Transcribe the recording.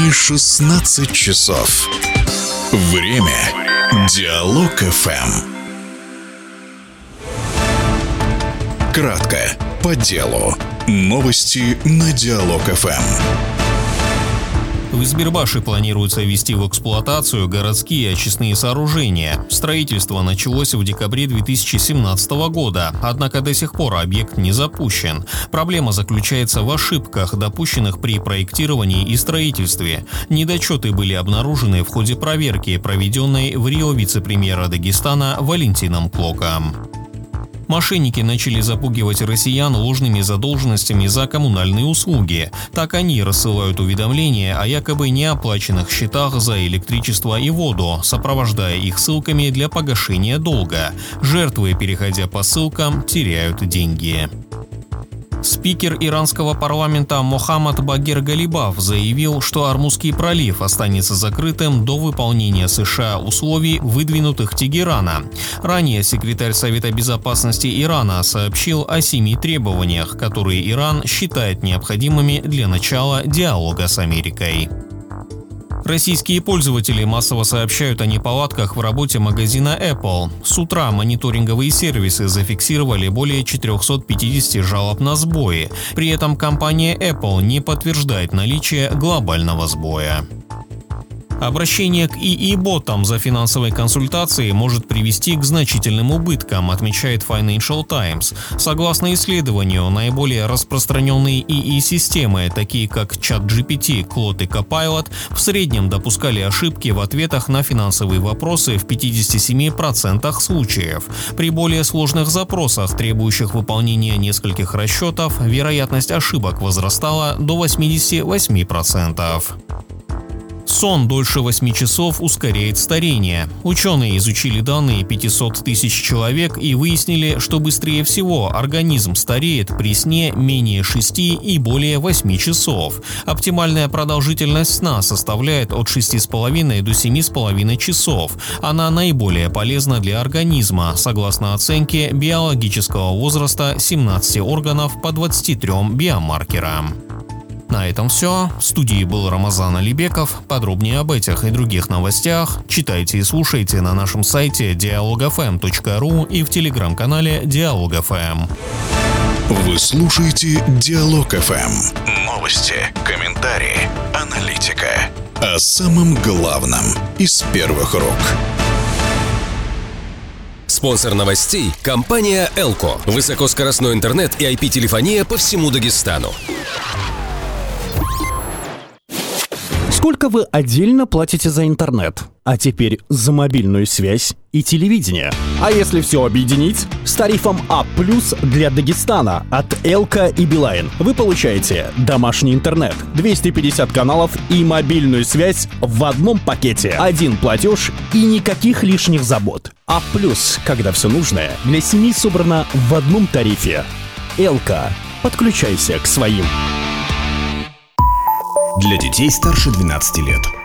Почти 16 часов. Время Диалог ФМ. Кратко, по делу. Новости на Диалог ФМ. В Избербаше планируется ввести в эксплуатацию городские очистные сооружения. Строительство началось в декабре 2017 года, однако до сих пор объект не запущен. Проблема заключается в ошибках, допущенных при проектировании и строительстве. Недочеты были обнаружены в ходе проверки, проведенной в Рио вице-премьера Дагестана Валентином Клоком. Мошенники начали запугивать россиян ложными задолженностями за коммунальные услуги. Так они рассылают уведомления о якобы неоплаченных счетах за электричество и воду, сопровождая их ссылками для погашения долга. Жертвы, переходя по ссылкам, теряют деньги. Спикер иранского парламента Мохаммад Багир Галибаф заявил, что Ормузский пролив останется закрытым до выполнения США условий, выдвинутых Тегерана. Ранее секретарь Совета безопасности Ирана сообщил о 7 требованиях, которые Иран считает необходимыми для начала диалога с Америкой. Российские пользователи массово сообщают о неполадках в работе магазина Apple. С утра мониторинговые сервисы зафиксировали более 450 жалоб на сбои. При этом компания Apple не подтверждает наличие глобального сбоя. Обращение к ИИ-ботам за финансовой консультацией может привести к значительным убыткам, отмечает Financial Times. Согласно исследованию, наиболее распространенные ИИ-системы, такие как ChatGPT, Claude и Copilot, в среднем допускали ошибки в ответах на финансовые вопросы в 57% случаев. При более сложных запросах, требующих выполнения нескольких расчетов, вероятность ошибок возрастала до 88%. Сон дольше 8 часов ускоряет старение. Ученые изучили данные 500 тысяч человек и выяснили, что быстрее всего организм стареет при сне менее 6 и более 8 часов. Оптимальная продолжительность сна составляет от 6,5 до 7,5 часов. Она наиболее полезна для организма, согласно оценке биологического возраста 17 органов по 23 биомаркерам. На этом все. В студии был Рамазан Алибеков. Подробнее об этих и других новостях читайте и слушайте на нашем сайте dialogfm.ru и в телеграм-канале Диалог ФМ. Вы слушаете Диалог ФМ. Новости, комментарии, аналитика. О самом главном из первых рук. Спонсор новостей – компания «Элко». Высокоскоростной интернет и IP-телефония по всему Дагестану. Сколько вы отдельно платите за интернет? А теперь за мобильную связь и телевидение. А если все объединить? С тарифом А+ для Дагестана от Элка и Билайн вы получаете домашний интернет, 250 каналов и мобильную связь в одном пакете. Один платеж и никаких лишних забот. А+, когда все нужное, для семьи собрано в одном тарифе. Элка. Подключайся к своим. Для детей старше 12 лет.